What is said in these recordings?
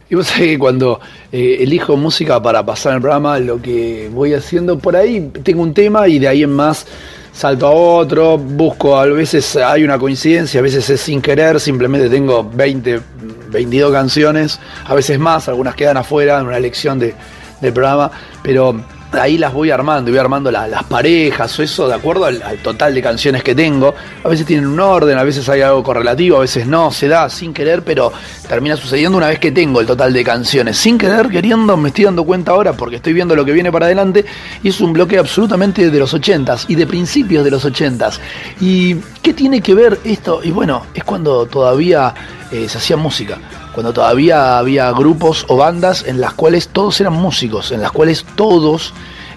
Y vos sabés que cuando elijo música para pasar el programa, lo que voy haciendo por ahí, tengo un tema y de ahí en más salto a otro, busco, a veces hay una coincidencia, a veces es sin querer, simplemente tengo 20, 22 canciones, a veces más, algunas quedan afuera en una elección del programa, pero ahí las voy armando las parejas o eso de acuerdo al total de canciones que tengo. A veces tienen un orden, a veces hay algo correlativo, a veces no, se da sin querer, pero termina sucediendo una vez que tengo el total de canciones. Sin querer, queriendo, me estoy dando cuenta ahora porque estoy viendo lo que viene para adelante y es un bloque absolutamente de los 80s y de principios de los 80s. ¿Y qué tiene que ver esto? Y bueno, es cuando todavía se hacía música. Cuando todavía había grupos o bandas en las cuales todos eran músicos, en las cuales todos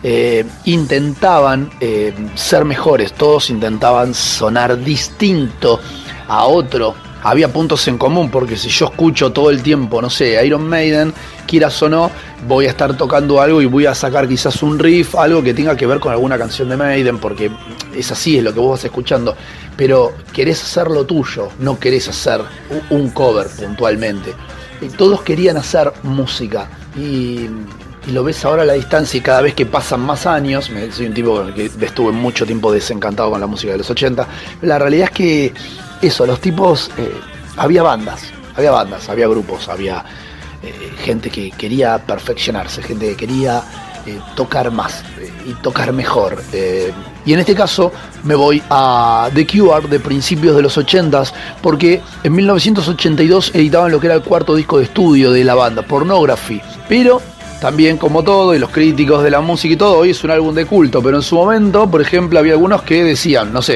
intentaban ser mejores, todos intentaban sonar distinto a otro. Había puntos en común, porque si yo escucho todo el tiempo, no sé, Iron Maiden, quieras o no, voy a estar tocando algo y voy a sacar quizás un riff, algo que tenga que ver con alguna canción de Maiden, porque es así, es lo que vos vas escuchando. Pero querés hacer lo tuyo, no querés hacer un cover puntualmente. Y todos querían hacer música. Y lo ves ahora a la distancia y cada vez que pasan más años, soy un tipo que estuve mucho tiempo desencantado con la música de los 80, la realidad es que eso, los tipos, había bandas, había grupos, había gente que quería perfeccionarse, gente que quería tocar más y tocar mejor. Y en este caso me voy a The Cure de principios de los 80s, porque en 1982 editaban lo que era el cuarto disco de estudio de la banda, Pornography, pero también, como todo, y los críticos de la música y todo, hoy es un álbum de culto, pero en su momento, por ejemplo, había algunos que decían, no sé,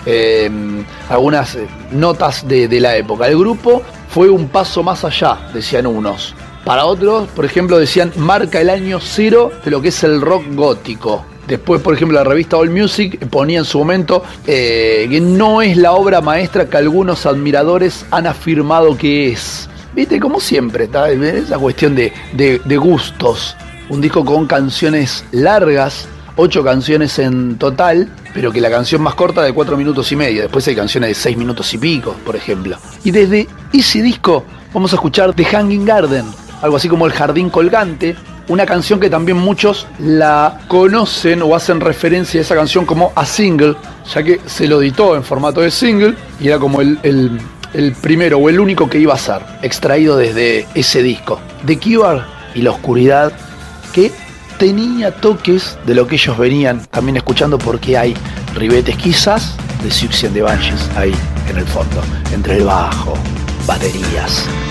algunas notas de la época. El grupo fue un paso más allá, decían unos. Para otros, por ejemplo, decían, marca el año cero de lo que es el rock gótico. Después, por ejemplo, la revista All Music ponía en su momento que no es la obra maestra que algunos admiradores han afirmado que es. Viste, como siempre, está esa cuestión de gustos. Un disco con canciones largas, 8 canciones en total, pero que la canción más corta de 4 minutos y medio. Después hay canciones de 6 minutos y pico, por ejemplo. Y desde ese disco vamos a escuchar The Hanging Garden, algo así como El Jardín Colgante, una canción que también muchos la conocen o hacen referencia a esa canción como a single, ya que se lo editó en formato de single y era como el primero o el único que iba a ser extraído desde ese disco. The Cure y la oscuridad, que tenía toques de lo que ellos venían también escuchando, porque hay ribetes quizás de Siouxsie and the Banshees ahí en el fondo, entre el bajo, baterías.